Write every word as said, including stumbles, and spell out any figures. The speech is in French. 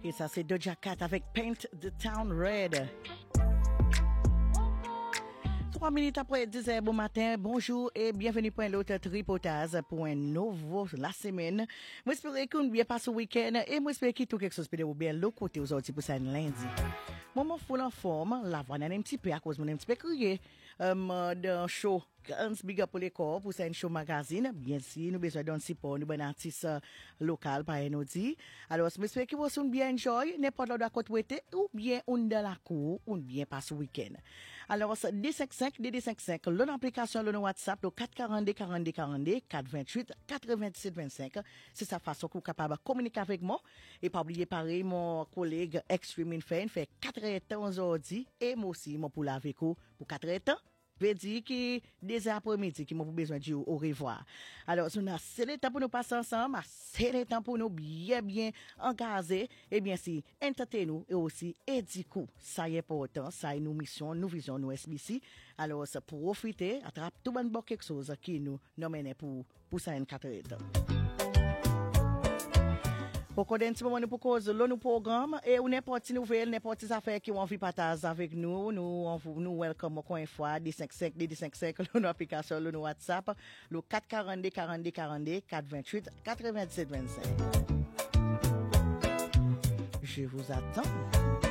Et ça, c'est Doja Cat avec Paint the Town Red. Trois minutes après dix heures, bon matin, bonjour et bienvenue pour un autre tripotage pour un nouveau la semaine. Moi, j'espère que vous bien passé le week-end et moi, j'espère que tout quelque chose peut vous bien le côté aujourd'hui pour ça lundi. Moi, je suis en forme, la voix est un petit peu à cause de mon un petit peu crié euh, d'un show. Ganz big up pour les corps pour ça un show magazine. Bien sûr, nous besoin d'un support, nous bon artiste local par nous dit. Alors, j'espère que vous avez bien enjoy n'importe là d'à côté ou bien on dans la cour ou bien passe le week-end. Alors, D cinquante-cinq, D D cinquante-cinq, l'application, le WhatsApp, le quatre quarante-deux quarante-deux quarante-deux, quatre vingt-huit quatre-vingt-sept vingt-cinq. C'est sa façon que vous êtes capable de communiquer avec moi. Et pas oublier pareil, mon collègue Extreme Fan fait quatre ans aujourd'hui et moi aussi, moi pour la avec vous pour quatre ans. Veut dire que des après-midi qui m'ont besoin de dire au revoir. Alors, c'est le temps pour nous passer ensemble, c'est le temps pour nous bien, bien engager, et bien si, entertainer nous et aussi éduquer. Ça y est important, ça y est nous mission, nous vision, nous S B C. Alors, c'est pour profiter, attrape tout le monde quelque chose qui nous nomine pour, pour ça en quatre ans. Pour qu'on ait un petit moment pour cause le nous programme et ou n'importe nouvelle, n'importe affaire qui ont envie de partager avec nous, nous, on vous, nous welcome encore une fois, D cinquante-cinq, D D cinquante-cinq, le application, le WhatsApp, le quatre quarante-deux quarante-deux quarante-deux, quatre vingt-huit quatre-vingt-sept vingt-cinq. Je vous attends.